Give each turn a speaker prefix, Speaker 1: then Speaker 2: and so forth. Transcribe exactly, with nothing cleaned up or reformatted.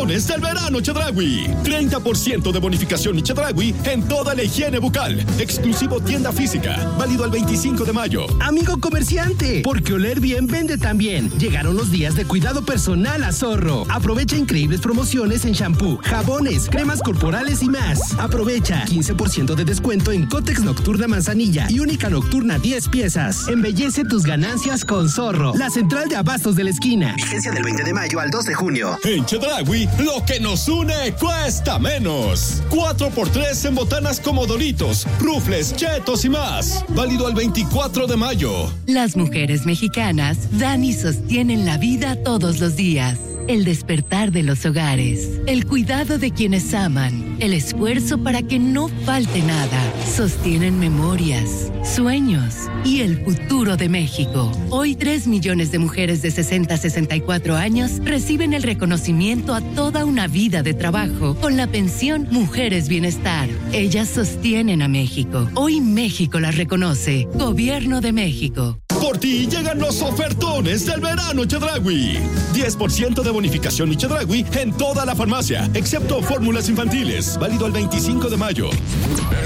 Speaker 1: ofertones del verano Chedraui. treinta por ciento de bonificación y Chedraui en toda la higiene bucal. Exclusivo tienda física. Válido al veinticinco de mayo.
Speaker 2: Amigo comerciante, porque oler bien vende también. Llegaron los días de cuidado personal a Zorro. Aprovecha increíbles promociones en shampoo, jabones, cremas corporales y más. Aprovecha quince por ciento de descuento en Cotex Nocturna Manzanilla y Única Nocturna diez piezas. Embellece tus ganancias con Zorro. La central de abastos de la esquina. Vigencia del veinte de mayo al dos de junio.
Speaker 1: En Chedraui, lo que nos une cuesta menos. cuatro por tres en botanas como Doritos, Rufles, Chetos y más. Válido al veinticuatro de mayo.
Speaker 3: Las mujeres mexicanas dan y sostienen la vida todos los días. El despertar de los hogares, el cuidado de quienes aman, el esfuerzo para que no falte nada. Sostienen memorias, sueños y el futuro de México. Hoy tres millones de mujeres de sesenta a sesenta y cuatro años reciben el reconocimiento a toda una vida de trabajo con la pensión Mujeres Bienestar. Ellas sostienen a México. Hoy México las reconoce. Gobierno de México.
Speaker 1: Por ti llegan los ofertones del verano Chedraui. diez por ciento de bonificación y Chedraui en toda la farmacia, excepto fórmulas infantiles. Válido al veinticinco de mayo.